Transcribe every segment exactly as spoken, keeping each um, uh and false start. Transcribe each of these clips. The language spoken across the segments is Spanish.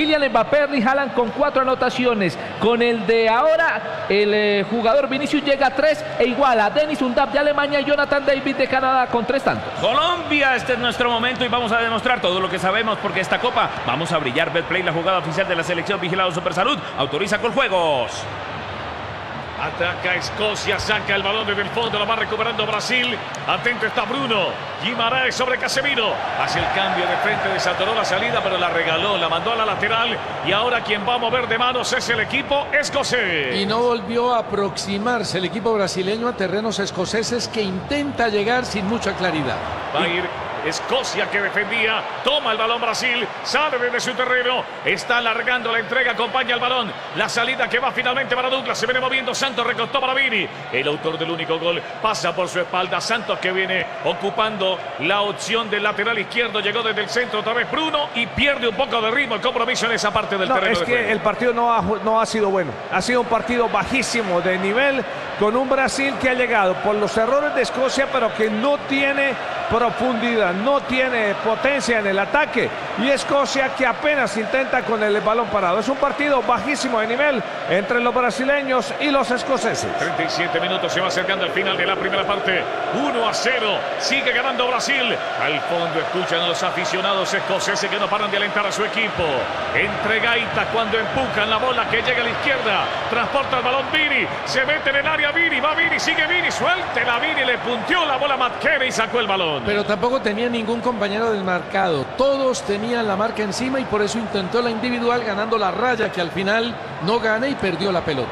Kylian Mbappé, Erling Haaland con cuatro anotaciones. Con el de ahora, el eh, jugador Vinicius llega a tres e igual a Denis Undav de Alemania y Jonathan David de Canadá con tres tantos. Colombia, este es nuestro momento y vamos a demostrar todo lo que sabemos porque esta copa vamos a brillar. Betplay, la jugada oficial de la selección, vigilado Supersalud, autoriza con juegos. Ataca Escocia, saca el balón desde el fondo, lo va recuperando Brasil. Atento está Bruno. Guimaraes sobre Casemiro. Hace el cambio de frente, desatoró la salida, pero la regaló, la mandó a la lateral. Y ahora quien va a mover de manos es el equipo escocés. Y no volvió a aproximarse el equipo brasileño a terrenos escoceses, que intenta llegar sin mucha claridad. Va a ir Escocia, que defendía, toma el balón Brasil, sale desde su terreno, está alargando la entrega, acompaña el balón, la salida que va finalmente para Douglas, se viene moviendo Santos, recortó para Vini, el autor del único gol, pasa por su espalda, Santos que viene ocupando la opción del lateral izquierdo, llegó desde el centro otra vez Bruno y pierde un poco de ritmo el compromiso en esa parte del no, terreno. Es de que juego. el partido no ha, no ha sido bueno, ha sido un partido bajísimo de nivel, con un Brasil que ha llegado por los errores de Escocia, pero que no tiene profundidad, no tiene potencia en el ataque, y Escocia que apenas intenta con el balón parado. Es un partido bajísimo de nivel entre los brasileños y los escoceses. treinta y siete minutos, se va acercando al final de la primera parte. uno a cero, sigue ganando Brasil. Al fondo escuchan a los aficionados escoceses que no paran de alentar a su equipo. Entre gaita cuando empujan la bola que llega a la izquierda, transporta el balón Vini, se mete en el área Vini, va Vini, sigue Vini, suelte la Vini, le punteó la bola Matt Kenny y sacó el balón. Pero tampoco tenía ningún compañero del marcado. Todos tenían la marca encima y por eso intentó la individual, ganando la raya, que al final no gana y perdió la pelota.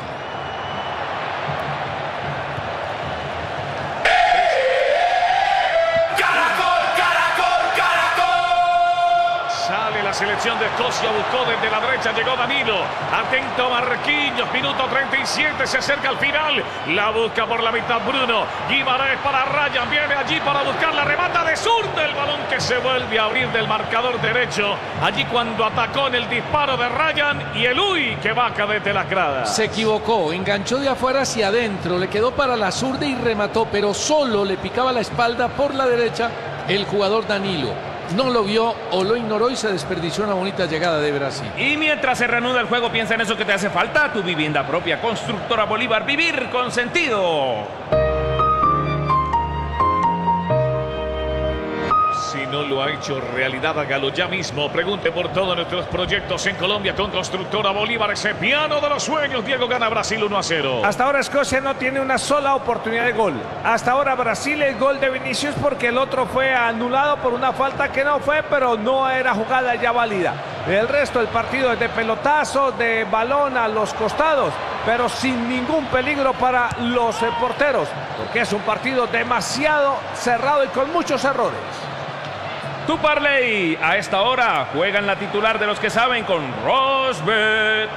Sale la selección de Escocia, buscó desde la derecha, llegó Danilo, atento Marquinhos, minuto treinta y siete, se acerca al final, la busca por la mitad Bruno, Guimaraes para Ryan, viene allí para buscarla, remata de zurda, el balón que se vuelve a abrir del marcador derecho, allí cuando atacó en el disparo de Ryan, y el Uy que baja desde las gradas. Se equivocó, enganchó de afuera hacia adentro, le quedó para la zurda y remató, pero solo le picaba la espalda por la derecha el jugador Danilo. No lo vio o lo ignoró y se desperdició una bonita llegada de Brasil. Y mientras se reanuda el juego, piensa en eso que te hace falta, tu vivienda propia. Constructora Bolívar, vivir con sentido. Si no lo ha hecho realidad, hágalo ya mismo. Pregunte por todos nuestros proyectos en Colombia con Constructora Bolívar, ese piano de los sueños. Diego gana Brasil uno a cero. Hasta ahora Escocia no tiene una sola oportunidad de gol. Hasta ahora Brasil, el gol de Vinicius, porque el otro fue anulado por una falta que no fue, pero no era jugada ya válida. El resto del partido es de pelotazo, de balón a los costados, pero sin ningún peligro para los eh, porteros, porque es un partido demasiado cerrado y con muchos errores. Tu parlay, a esta hora juegan la titular de los que saben con Rosbet.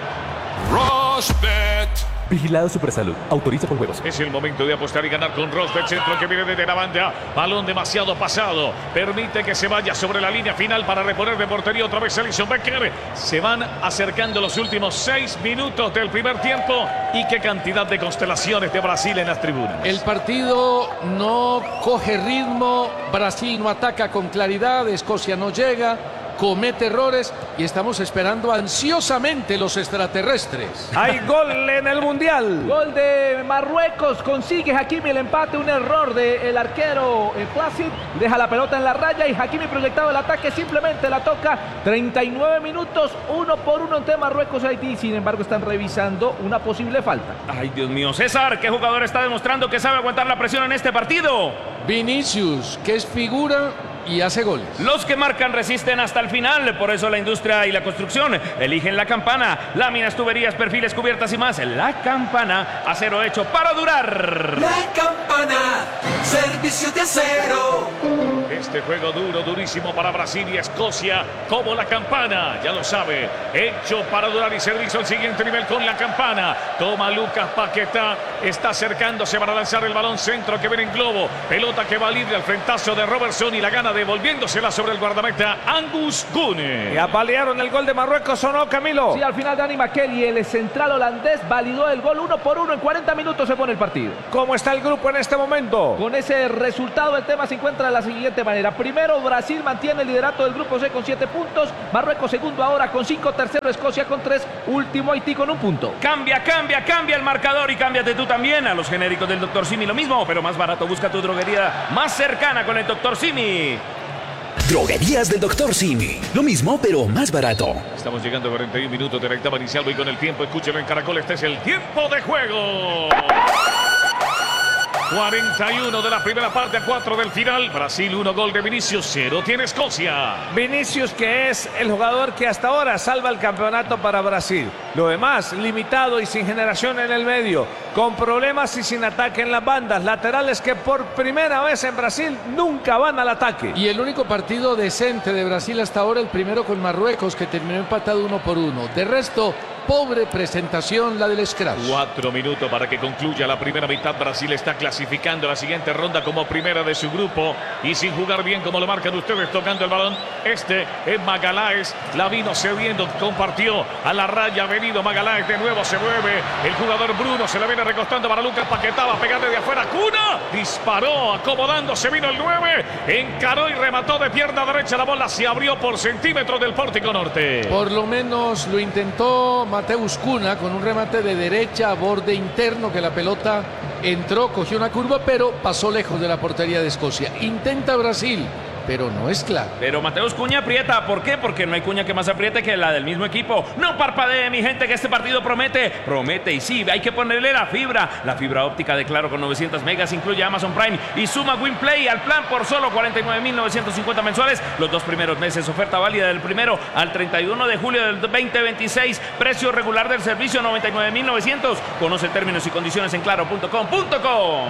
Rosbet. Vigilado Supersalud. Autoriza por juegos. Es el momento de apostar y ganar con Rosbet. Centro que viene desde la banda. Balón demasiado pasado. Permite que se vaya sobre la línea final para reponer de portería otra vez Alisson Becker. Se van acercando los últimos seis minutos del primer tiempo. Y qué cantidad de constelaciones de Brasil en las tribunas. El partido no coge ritmo. Brasil no ataca con claridad. Escocia no llega. Comete errores y estamos esperando ansiosamente los extraterrestres. Hay gol en el Mundial. Gol de Marruecos, consigue Hakimi el empate, un error del arquero eh, Placid, deja la pelota en la raya y Hakimi, proyectado el ataque, simplemente la toca. Treinta y nueve minutos, uno por uno entre Marruecos y Haití. Sin embargo, están revisando una posible falta. Ay, Dios mío, César, ¿qué jugador está demostrando que sabe aguantar la presión en este partido? Vinicius, que es figura y hace goles. Los que marcan resisten hasta el final, por eso la industria y la construcción eligen La Campana. Láminas, tuberías, perfiles, cubiertas y más. La Campana, acero hecho para durar. La Campana, servicio de acero. Este juego duro, durísimo para Brasil y Escocia, como La Campana, ya lo sabe, hecho para durar y servicio al siguiente nivel con La Campana. Toma Lucas Paquetá, está acercándose para lanzar el balón centro que viene en globo, pelota que va libre al frentazo de Robertson y la gana devolviéndosela sobre el guardameta Angus Gune. Y apalearon el gol de Marruecos, ¿o no, Camilo? Sí, al final Dani McKelly, el central holandés, validó el gol uno por uno. En cuarenta minutos se pone el partido. ¿Cómo está el grupo en este momento? Con ese resultado, el tema se encuentra en la siguiente siguiente manera. Primero, Brasil mantiene el liderato del grupo C con siete puntos. Marruecos segundo ahora con cinco. Tercero, Escocia con tres. Último, Haití con un punto. Cambia, cambia, cambia el marcador y cámbiate tú también. A los genéricos del doctor Simi lo mismo, pero más barato. Busca tu droguería más cercana con el doctor Simi. Droguerías del doctor Simi. Lo mismo, pero más barato. Estamos llegando a cuarenta y un minutos de la etapa inicial. Voy con el tiempo. Escúchelo en Caracol. Este es el tiempo de juego. cuarenta y uno de la primera parte a cuatro del final. Brasil uno, gol de Vinicius, cero tiene Escocia. Vinicius, que es el jugador que hasta ahora salva el campeonato para Brasil. Lo demás, limitado y sin generación en el medio, con problemas y sin ataque en las bandas. Laterales que por primera vez en Brasil nunca van al ataque. Y el único partido decente de Brasil hasta ahora, el primero con Marruecos, que terminó empatado uno por uno. De resto, pobre presentación la del Scratch. Cuatro minutos para que concluya la primera mitad. Brasil está clasificando a la siguiente ronda como primera de su grupo y sin jugar bien como lo marcan ustedes tocando el balón. Este es Magaláes, la vino cediendo, compartió a la raya, ha venido Magaláes, de nuevo se mueve el jugador Bruno, se la viene recostando para Lucas Paquetá, va a pegarle de afuera, Cuna, disparó, acomodándose, vino el nueve, encaró y remató de pierna derecha, la bola se abrió por centímetros del pórtico norte. Por lo menos lo intentó Mateus Cuna con un remate de derecha a borde interno, que la pelota entró, cogió una curva, pero pasó lejos de la portería de Escocia. Intenta Brasil, pero no es claro. Pero Mateus Cuña aprieta. ¿Por qué? Porque no hay cuña que más apriete que la del mismo equipo. No parpadee, mi gente, que este partido promete. Promete, y sí, hay que ponerle la fibra. La fibra óptica de Claro con novecientos megas incluye Amazon Prime y suma WinPlay al plan por solo cuarenta y nueve mil novecientos cincuenta mensuales. Los dos primeros meses, oferta válida del primero al treinta y uno de julio del veinte veintiséis. Precio regular del servicio noventa y nueve mil novecientos. Conoce términos y condiciones en claro punto com punto co.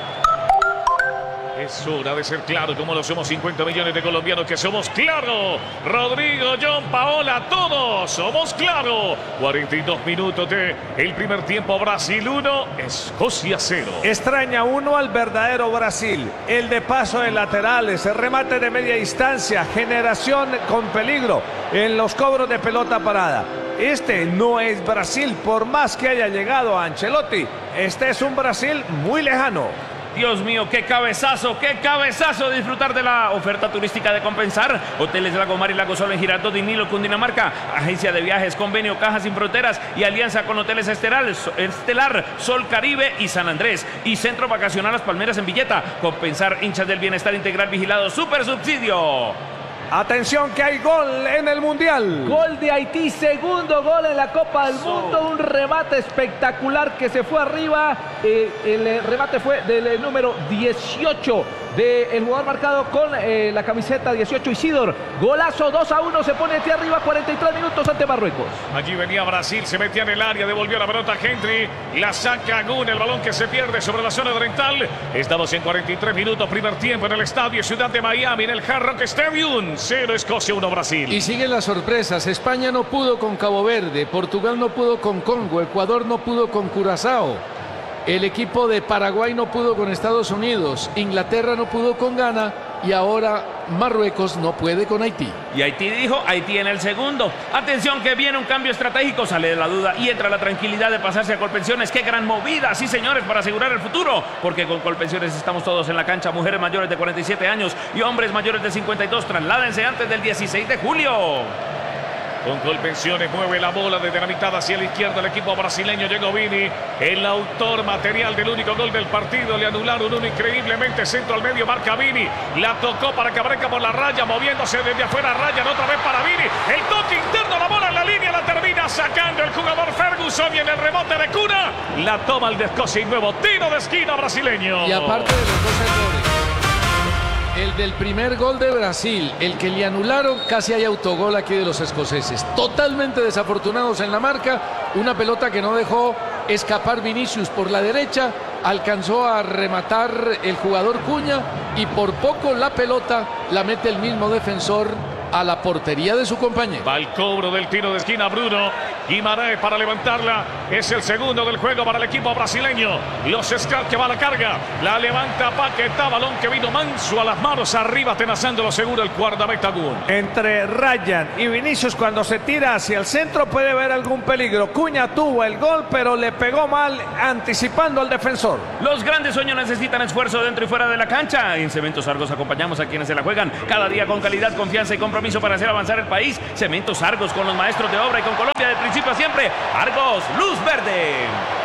Es hora de ser claro, como lo somos cincuenta millones de colombianos que somos claro. Rodrigo, John, Paola, todos somos claro. cuarenta y dos minutos de el primer tiempo. Brasil uno, Escocia cero. Extraña uno al verdadero Brasil. El de paso de laterales, el remate de media distancia, generación con peligro en los cobros de pelota parada. Este no es Brasil, por más que haya llegado a Ancelotti. Este es un Brasil muy lejano. Dios mío, qué cabezazo, qué cabezazo de disfrutar de la oferta turística de Compensar. Hoteles Lago Mar y Lago Sol en Girardot y Nilo, Cundinamarca. Agencia de viajes, convenio Cajas Sin Fronteras y alianza con Hoteles Estelar, Estelar, Sol Caribe y San Andrés. Y Centro Vacacional Las Palmeras en Villeta. Compensar, hinchas del bienestar integral vigilado, super subsidio. Atención que hay gol en el Mundial. Gol de Haití, segundo gol en la Copa del Mundo. Un remate espectacular que se fue arriba. Eh, el remate fue del número dieciocho del jugador marcado con eh, la camiseta dieciocho, Isidor. Golazo, dos a uno, se pone aquí arriba, cuarenta y tres minutos ante Marruecos. Allí venía Brasil, se metía en el área, devolvió la pelota a Gentry, la saca Gun, el balón que se pierde sobre la zona oriental. Estamos en cuarenta y tres minutos, primer tiempo en el estadio Ciudad de Miami, en el Hard Rock Stadium. cero Escocia, uno Brasil. Y siguen las sorpresas. España no pudo con Cabo Verde, Portugal no pudo con Congo, Ecuador no pudo con Curazao. El equipo de Paraguay no pudo con Estados Unidos, Inglaterra no pudo con Ghana y ahora Marruecos no puede con Haití. Y Haití dijo, Haití en el segundo. Atención que viene un cambio estratégico, sale de la duda y entra la tranquilidad de pasarse a Colpensiones. ¡Qué gran movida! Sí, señores, para asegurar el futuro. Porque con Colpensiones estamos todos en la cancha. Mujeres mayores de cuarenta y siete años y hombres mayores de cincuenta y dos. Trasládense antes del dieciséis de julio. Con Colpensiones mueve la bola desde la mitad hacia la izquierda el equipo brasileño. Llegó Vini, el autor material del único gol del partido. Le anularon uno increíblemente. Centro al medio, marca Vini. La tocó para que Cabreca por la raya, moviéndose desde afuera. Rayan otra vez para Vini. El toque interno, la bola en la línea, la termina sacando el jugador Ferguson y en el rebote de Cuna. La toma el de Escocia y nuevo tiro de esquina brasileño. Y aparte de los dos errores, el del primer gol de Brasil, el que le anularon, casi hay autogol aquí de los escoceses. Totalmente desafortunados en la marca. Una pelota que no dejó escapar Vinicius por la derecha. Alcanzó a rematar el jugador Cuña y por poco la pelota la mete el mismo defensor a la portería de su compañero. Va el cobro del tiro de esquina Bruno. Guimaraes para levantarla. Es el segundo del juego para el equipo brasileño. Los Scouts que va a la carga. La levanta Paquetá. Balón que vino manso a las manos. Arriba tenazándolo seguro el guardameta Gun. Entre Ryan y Vinicius, cuando se tira hacia el centro puede haber algún peligro. Cuña tuvo el gol, pero le pegó mal anticipando al defensor. Los grandes sueños necesitan esfuerzo dentro y fuera de la cancha. En Cementos Argos acompañamos a quienes se la juegan cada día con calidad, confianza y compromiso para hacer avanzar el país. Cementos Argos, con los maestros de obra y con Colombia de principio a siempre. Argos, luz verde.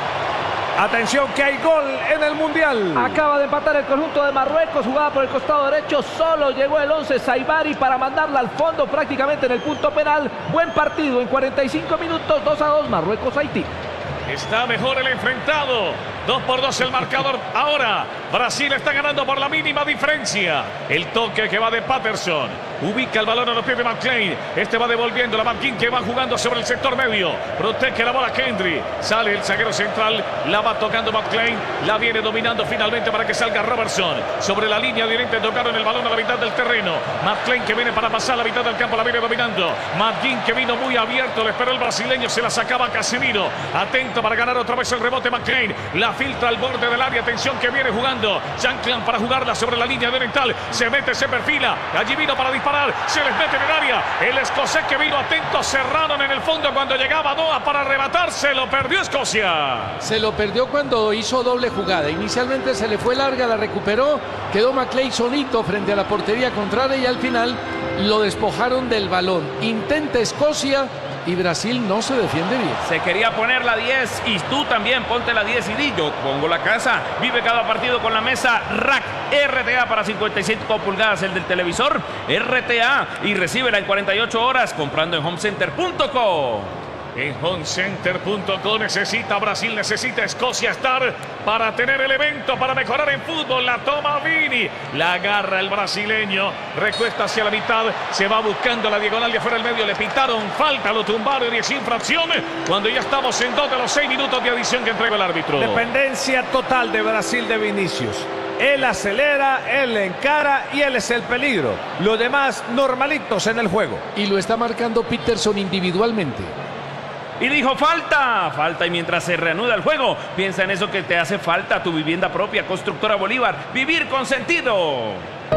Atención que hay gol en el Mundial. Acaba de empatar el conjunto de Marruecos, jugada por el costado derecho, solo llegó el once Saibari para mandarla al fondo prácticamente en el punto penal. Buen partido en cuarenta y cinco minutos, dos a dos Marruecos-Haití. Está mejor el enfrentado. dos por dos el marcador. Ahora Brasil está ganando por la mínima diferencia. El toque que va de Patterson. Ubica el balón a los pies de McLean. Este va devolviendo la McGinn que va jugando sobre el sector medio. Protege la bola Kendry. Sale el zaguero central. La va tocando McLean. La viene dominando finalmente para que salga Robertson. Sobre la línea directa tocaron el balón a la mitad del terreno. McLean que viene para pasar la mitad del campo. La viene dominando. McGinn que vino muy abierto. Le esperó el brasileño. Se la sacaba Casemiro. Atento para ganar otra vez el rebote McLean. La filtra al borde del área. Atención que viene jugando Jean-Claude para jugarla sobre la línea oriental. Se mete, se perfila. Allí vino para disparar. Se les mete en el área. El escocés que vino atento. Cerraron en el fondo cuando llegaba Noah para arrebatar. Se lo perdió Escocia. Se lo perdió cuando hizo doble jugada. Inicialmente se le fue larga, la recuperó. Quedó McLean solito frente a la portería contraria y al final lo despojaron del balón. Intenta Escocia y Brasil no se defiende bien. Se quería poner la diez y tú también ponte la diez y di, yo pongo la casa. Vive cada partido con la mesa Rack R T A para cincuenta y cinco pulgadas, el del televisor R T A, y recíbela en cuarenta y ocho horas comprando en homecenter punto com. En homecenter punto com necesita Brasil, necesita Escocia estar para tener el evento, para mejorar en fútbol. La toma Vini, la agarra el brasileño, recuesta hacia la mitad, se va buscando la diagonal de afuera del medio. Le pitaron falta, lo tumbaron y es infracción cuando ya estamos en dos de los seis minutos de adición que entrega el árbitro. Dependencia total de Brasil de Vinicius. Él acelera, él encara y él es el peligro. Los demás normalitos en el juego. Y lo está marcando Peterson individualmente. Y dijo falta, falta, y mientras se reanuda el juego, piensa en eso que te hace falta, tu vivienda propia. Constructora Bolívar, vivir con sentido.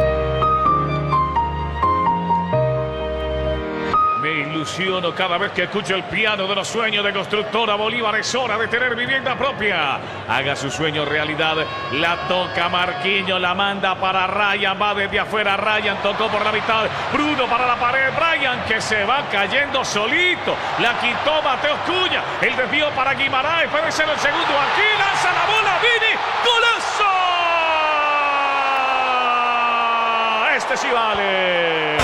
Me ilusiono cada vez que escucho el piano de los sueños de Constructora Bolívar. Es hora de tener vivienda propia. Haga su sueño realidad. La toca Marquinhos, la manda para Ryan. Va desde afuera, Ryan tocó por la mitad. Bruno para la pared, Ryan que se va cayendo solito. La quitó Mateus Cunha. El desvío para Guimarães. Puede ser el segundo. Aquí lanza la bola, Vini. ¡Golazo! Este sí vale.